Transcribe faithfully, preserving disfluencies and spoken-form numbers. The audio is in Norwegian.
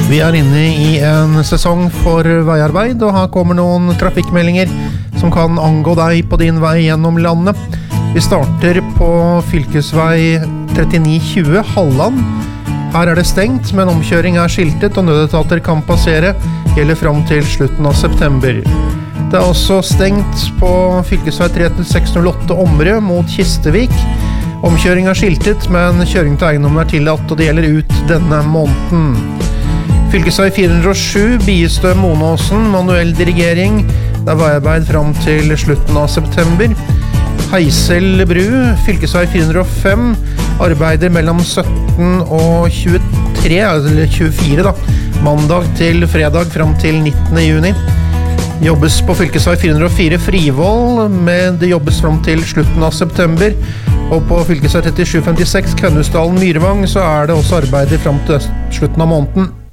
Vi er inne i en sesong for veiarbeid, og her kommer noen trafikkmeldinger som kan angå deg på din vei gjennom landet. Vi starter på fylkesvei trettini tjue Halland. Her er det stengt, men omkjøring er skiltet, og nødetater kan passere, gjelder frem til slutten av september. Det er også stengt på fylkesvei tre seks null åtte Omre mot Kistevik. Omkjøring er skiltet, men kjøring til eiendommen er tillatt, og det gjelder ut denne måneden. Fylkesvei fire hundre og sju Biestø Monåsen, manuell dirigering. Det er veiarbeid frem til slutten av september. Heisel bru, fylkesvei fire hundre og fem, arbeider mellom sytten og tjuetre, eller tjuefire da, mandag til fredag frem til nittende juni. Jobbes på fylkesvei fire hundre og fire Frivoll, med det jobbes frem til slutten av september. Og på fylkesvei trettisju femtiseks Kønnusdalen Myrvang så er det også arbeider frem til slutten av måneden.